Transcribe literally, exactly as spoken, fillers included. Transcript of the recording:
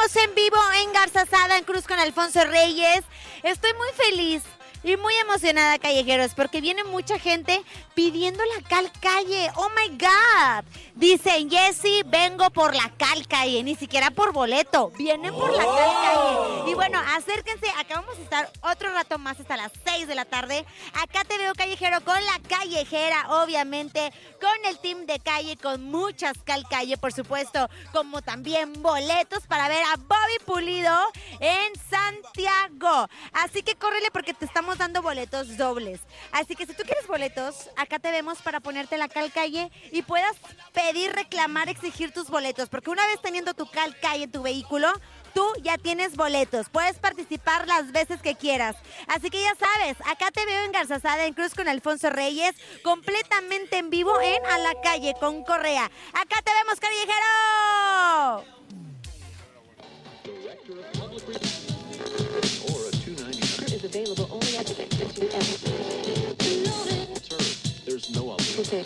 Estamos en vivo en Garzazada, en Cruz con Alfonso Reyes. Estoy muy feliz y muy emocionada, callejeros, porque viene mucha gente pidiendo la Cal Calle. ¡Oh, my God! Dicen, Jessy, vengo por la Cal Calle, ni siquiera por boleto. Vienen por la Cal Calle. Y bueno, acérquense, acá vamos a estar otro rato más hasta las seis de la tarde. Acá te veo, callejero, con la callejera, obviamente, con el team de calle, con muchas Cal Calle, por supuesto, como también boletos para ver a Bobby Pulido en Santiago. Así que córrele porque te estamos dando boletos dobles. Así que si tú quieres boletos, acá te vemos para ponerte la Cal Calle y puedas pedir, reclamar, exigir tus boletos. Porque una vez teniendo tu Cal Calle en tu vehículo, tú ya tienes boletos. Puedes participar las veces que quieras. Así que ya sabes, acá te veo en Garzazada, en Cruz con Alfonso Reyes, completamente en vivo en A la Calle con Correa. Acá te vemos, callejero. Is available only at the